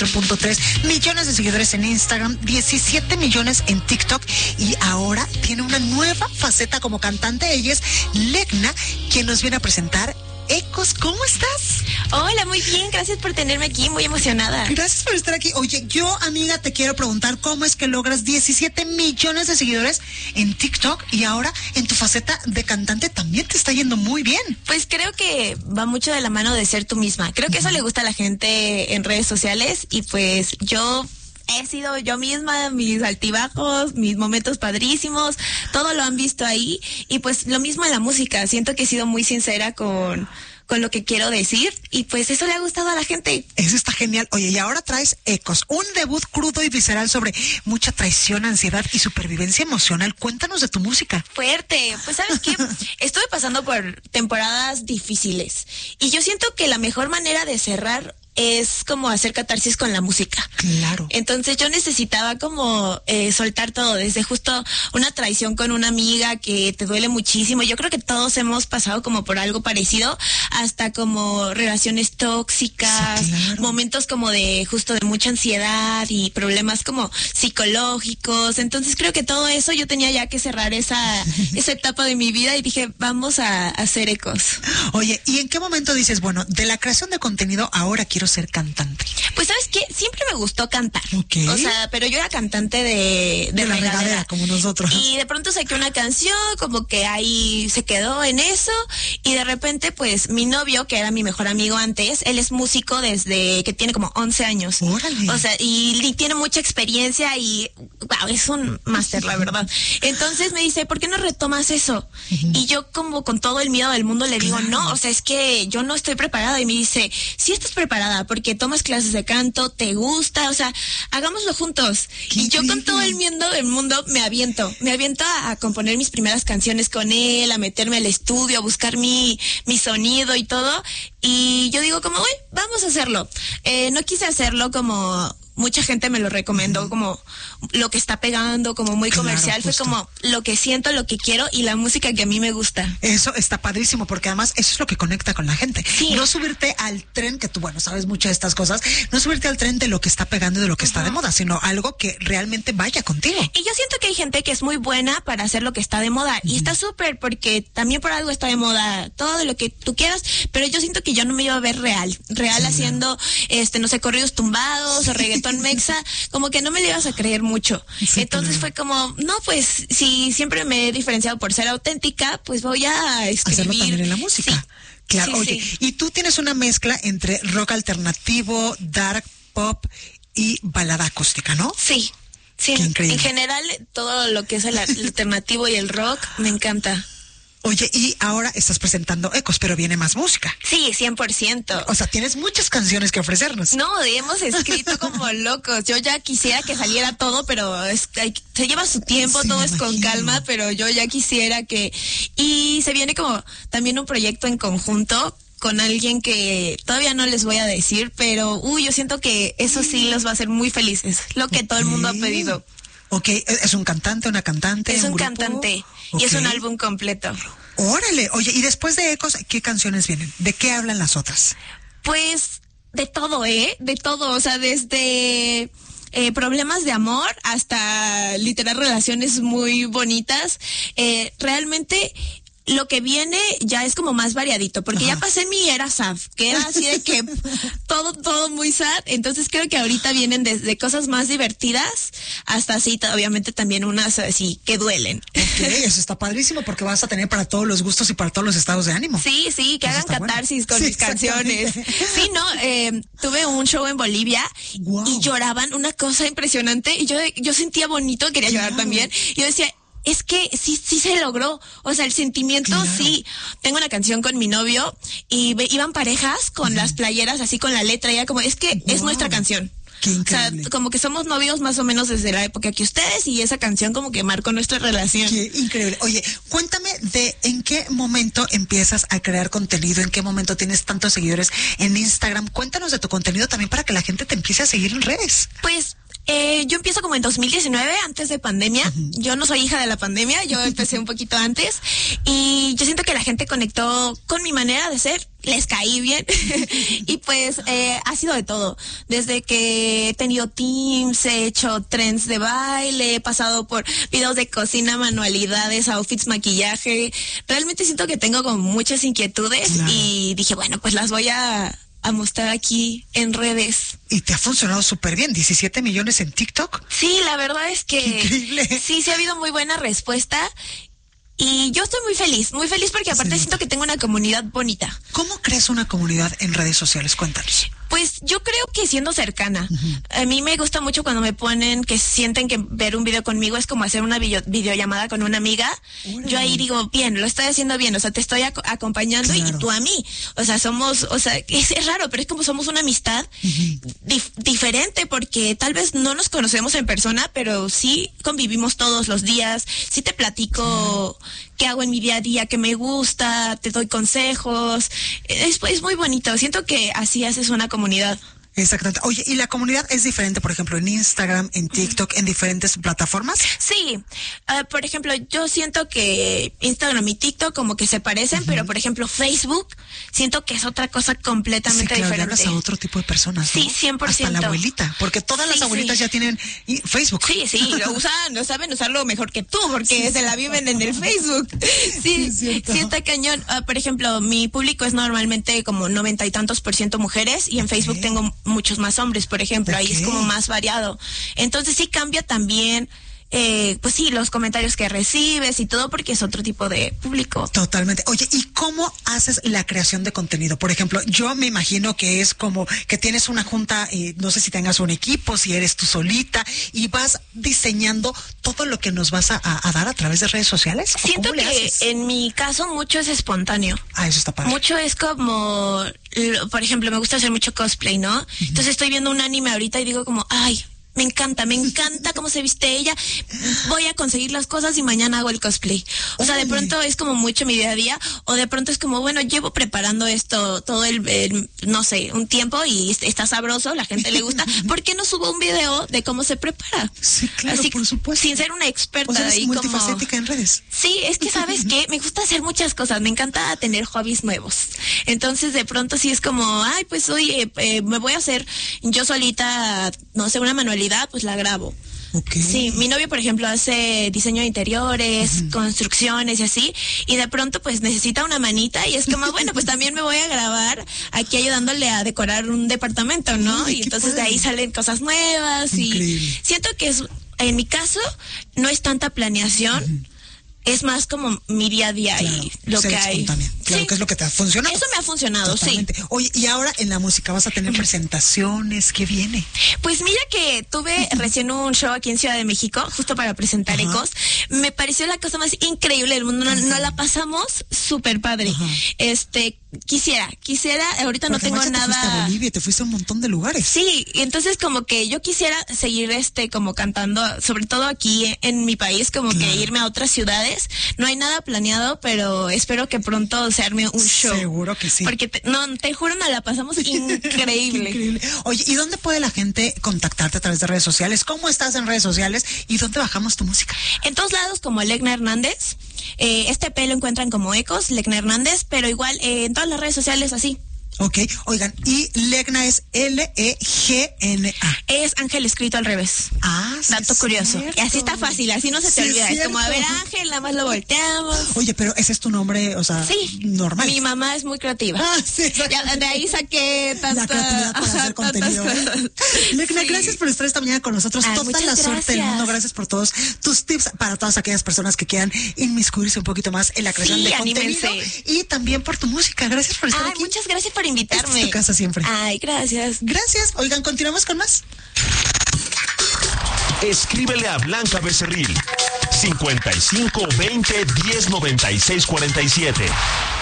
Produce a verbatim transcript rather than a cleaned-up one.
punto tres millones de seguidores en Instagram, diecisiete millones en TikTok y ahora tiene una nueva faceta como cantante. Ella es Legna, quien nos viene a presentar Ecos. ¿Cómo estás? Hola, muy bien, gracias por tenerme aquí, muy emocionada. Gracias por estar aquí. Oye, yo, amiga, te quiero preguntar cómo es que logras diecisiete millones de seguidores en TikTok y ahora en tu faceta de cantante también te está yendo muy bien. Pues creo que va mucho de la mano de ser tú misma. Creo que eso le gusta a la gente en redes sociales y pues yo he sido yo misma, mis altibajos, mis momentos padrísimos, todo lo han visto ahí y pues lo mismo en la música. Siento que he sido muy sincera con... con lo que quiero decir y pues eso le ha gustado a la gente. Eso está genial. Oye, y ahora traes Ecos, un debut crudo y visceral sobre mucha traición, ansiedad y supervivencia emocional. Cuéntanos de tu música. Fuerte. Pues ¿sabes qué? Estuve pasando por temporadas difíciles y yo siento que la mejor manera de cerrar es como hacer catarsis con la música. Claro. Entonces yo necesitaba como eh, soltar todo, desde justo una traición con una amiga que te duele muchísimo. Yo creo que todos hemos pasado como por algo parecido, hasta como relaciones tóxicas, sí, claro. Momentos como de justo de mucha ansiedad y problemas como psicológicos. Entonces creo que todo eso yo tenía ya que cerrar esa esa etapa de mi vida y dije, vamos a, a hacer Ecos. Oye, ¿y en qué momento dices, bueno, de la creación de contenido ahora quiero ser cantante? Pues ¿sabes qué? Siempre me gustó cantar. Okay. O sea, pero yo era cantante de, de, de la regadera, regadera, como nosotros. Y de pronto saqué una canción, como que ahí se quedó en eso, y de repente pues mi novio, que era mi mejor amigo antes, él es músico desde que tiene como once años. Órale. O sea, y, y tiene mucha experiencia y wow, es un máster, la verdad. Entonces me dice, ¿por qué no retomas eso? Uh-huh. Y yo como con todo el miedo del mundo le digo, claro. no, o sea, es que yo no estoy preparada. Y me dice, sí estás preparada porque tomas clases de canto, te gusta, o sea, hagámoslo juntos. Qué y yo increíble. con todo el miedo del mundo me aviento, me aviento a, a componer mis primeras canciones con él, a meterme al estudio, a buscar mi, mi sonido y todo. Y yo digo como, uy, vamos a hacerlo. Eh, no quise hacerlo como... mucha gente me lo recomendó, uh-huh. como lo que está pegando, como muy claro, comercial, justo. Fue como lo que siento, lo que quiero y la música que a mí me gusta. Eso está padrísimo, porque además eso es lo que conecta con la gente. Sí. No subirte al tren, que tú, bueno, sabes mucho de estas cosas, no subirte al tren de lo que está pegando y de lo que uh-huh. está de moda, sino algo que realmente vaya contigo. Y yo siento que hay gente que es muy buena para hacer lo que está de moda, uh-huh. y está súper, porque también por algo está de moda todo de lo que tú quieras, pero yo siento que yo no me iba a ver real, real sí, haciendo, no. este, no sé, corridos tumbados o reggaetón mexa, como que no me lo ibas a creer mucho. Sí, entonces claro. fue como, no, pues si siempre me he diferenciado por ser auténtica, pues voy a escribir. Hacerlo también en la música. Sí. Claro, sí, oye, sí. Y tú tienes una mezcla entre rock alternativo, dark pop y balada acústica, ¿no? Sí, sí. Qué increíble. En general, todo lo que es el alternativo y el rock me encanta. Oye, y ahora estás presentando Ecos, pero viene más música. Sí, cien por ciento. O sea, tienes muchas canciones que ofrecernos. No, hemos escrito como locos. Yo ya quisiera que saliera todo, pero es, hay, se lleva su tiempo, sí, todo es con calma, pero yo ya quisiera que... Y se viene como también un proyecto en conjunto con alguien que todavía no les voy a decir, pero uy, yo siento que eso sí los va a hacer muy felices. Lo que okay. todo el mundo ha pedido. Ok, ¿es un cantante, una cantante? Es un, un cantante okay. y es un álbum completo. Órale, oye, y después de Ecos, ¿qué canciones vienen? ¿De qué hablan las otras? Pues de todo, ¿eh? De todo, o sea, desde eh, problemas de amor hasta literal relaciones muy bonitas. Eh, realmente... lo que viene ya es como más variadito, porque Ajá. ya pasé mi era sad, que era así de que todo, todo muy sad, entonces creo que ahorita vienen desde cosas más divertidas hasta así, obviamente también unas así que duelen. Ok, eso está padrísimo porque vas a tener para todos los gustos y para todos los estados de ánimo. Sí, sí, que eso hagan catarsis bueno. con sí, mis canciones. Sí, no, eh, tuve un show en Bolivia wow. y lloraban una cosa impresionante y yo, yo sentía bonito, quería claro. llorar también, y yo decía, es que sí, sí se logró. O sea, el sentimiento claro. sí. Tengo una canción con mi novio y ve, iban parejas con uh-huh. las playeras así con la letra. Y era como, es que wow. es nuestra canción. Qué increíble. O sea, como que somos novios más o menos desde la época que ustedes y esa canción como que marcó nuestra relación. Qué increíble. Oye, cuéntame de en qué momento empiezas a crear contenido, en qué momento tienes tantos seguidores en Instagram. Cuéntanos de tu contenido también para que la gente te empiece a seguir en redes. Pues... Eh, yo empiezo como en dos mil diecinueve, antes de pandemia. Uh-huh. Yo no soy hija de la pandemia, yo empecé un poquito antes y yo siento que la gente conectó con mi manera de ser. les caí bien. Y pues eh, ha sido de todo. Desde que he tenido teams, he hecho trends de baile, he pasado por videos de cocina, manualidades, outfits, maquillaje. Realmente siento que tengo como muchas inquietudes, claro. Y dije, bueno, pues las voy a, a mostrar aquí en redes. Y te ha funcionado súper bien, diecisiete millones en TikTok. Sí, la verdad es que increíble. Sí, sí ha habido muy buena respuesta. Y yo estoy muy feliz, muy feliz porque aparte siento que tengo una comunidad bonita. ¿Cómo creas una comunidad en redes sociales? Cuéntanos. Pues yo creo que siendo cercana. Uh-huh. A mí me gusta mucho cuando me ponen que sienten que ver un video conmigo es como hacer una video, videollamada con una amiga. Uh-huh. Yo ahí digo, bien, lo estoy haciendo bien, o sea, te estoy ac- acompañando claro. Y tú a mí. O sea, somos, o sea, es, es raro, pero es como somos una amistad uh-huh. dif- diferente porque tal vez no nos conocemos en persona, pero sí convivimos todos los días, sí te platico uh-huh. qué hago en mi día a día, qué me gusta, te doy consejos. Es, es muy bonito, siento que así haces una comunidad. Comunidad. Exactamente. Oye, ¿y la comunidad es diferente, por ejemplo, en Instagram, en TikTok, en diferentes plataformas? Sí. Uh, por ejemplo, yo siento que Instagram y TikTok como que se parecen, uh-huh. pero por ejemplo Facebook siento que es otra cosa completamente sí, claro, diferente. Sí, hablas a otro tipo de personas, ¿no? Sí, cien por ciento. Hasta la abuelita, porque todas sí, las abuelitas sí. ya tienen Facebook. Sí, sí, lo usan, lo saben usarlo mejor que tú, porque sí, se la viven en el Facebook. Sí, sí sí está cañón. Uh, por ejemplo, mi público es normalmente como noventa y tantos por ciento mujeres y en okay. Facebook tengo muchos más hombres, por ejemplo, okay. Ahí es como más variado. Entonces sí cambia también, eh, pues sí, los comentarios que recibes y todo porque es otro tipo de público. Totalmente. Oye, ¿y cómo haces la creación de contenido? Por ejemplo, yo me imagino que es como que tienes una junta, eh, no sé si tengas un equipo, si eres tú solita, y vas diseñando todo lo que nos vas a, a, a dar a través de redes sociales. Siento que en mi caso mucho es espontáneo. Ah, eso está padre. Mucho es como, por ejemplo, me gusta hacer mucho cosplay, ¿no? Uh-huh. Entonces estoy viendo un anime ahorita y digo como, ay, me encanta, me encanta cómo se viste ella, voy a conseguir las cosas y mañana hago el cosplay. O sea, de pronto es como mucho mi día a día, o de pronto es como, bueno, llevo preparando esto todo el, el no sé, un tiempo y está sabroso, la gente le gusta, ¿por qué no subo un video de cómo se prepara? Sí, claro, así, por supuesto. Sin ser una experta. O sea, eres y multifacética como... en redes. Sí, es que ¿sabes qué? Me gusta hacer muchas cosas, me encanta tener hobbies nuevos. Entonces, de pronto sí es como, ay, pues oye, eh, me voy a hacer yo solita, no sé, una manualidad, pues la grabo. Okay. Sí, mi novio, por ejemplo, hace diseño de interiores, uh-huh. construcciones y así, y de pronto pues necesita una manita y es como, bueno, pues también me voy a grabar aquí ayudándole a decorar un departamento, ¿no? Ay, y entonces padre. De ahí salen cosas nuevas. Increíble. Y siento que es, en mi caso, no es tanta planeación. Uh-huh. Es más como mi día a día claro, y lo que hay. Claro, sí. Que es lo que te ha funcionado. Eso me ha funcionado, totalmente. Sí. Oye, y ahora en la música vas a tener presentaciones, ¿qué viene? Pues mira que tuve recién un show aquí en Ciudad de México, justo para presentar Ajá. Ecos. Me pareció la cosa más increíble del mundo. Nos no la pasamos súper padre. Ajá. Este, quisiera, quisiera, ahorita Porque no tengo nada. Te fuiste a Bolivia, te fuiste a un montón de lugares. Sí, y entonces como que yo quisiera seguir este como cantando, sobre todo aquí en, en mi país, como claro. que irme a otras ciudades. No hay nada planeado, pero espero que pronto se arme un show. Seguro que sí. Porque, te, no, te juro, nos la pasamos increíble. Increíble. Oye, ¿y dónde puede la gente contactarte a través de redes sociales? ¿Cómo estás en redes sociales? ¿Y dónde bajamos tu música? En todos lados como Legna Hernández. Eh, este P lo encuentran como Ecos, Legna Hernández, pero igual eh, en todas las redes sociales así. Ok, oigan, y Legna es L E G N A. Es Ángel escrito al revés. Ah, sí. Dato curioso. Cierto. Y así está fácil, así no se te sí, olvida. Es, es como, a ver, Ángel, nada más lo volteamos. Oye, pero ese es tu nombre, o sea, sí, normal. Mi mamá es muy creativa. Ah, sí. Ya, de ahí saqué tanta... La creatividad para hacer contenido. Legna, sí. Gracias por estar esta mañana con nosotros. Ah, Toda la gracias. Suerte del mundo. Gracias por todos tus tips para todas aquellas personas que quieran inmiscuirse un poquito más en la creación sí, de anímense. Contenido. Y también por tu música. Gracias por estar Ay, aquí. Muchas gracias por invitarme. Es tu casa siempre. Ay, gracias. Gracias. Oigan, continuamos con más. Escríbele a Blanca Becerril cincuenta y cinco veinte diez noventa y seis cuarenta y siete.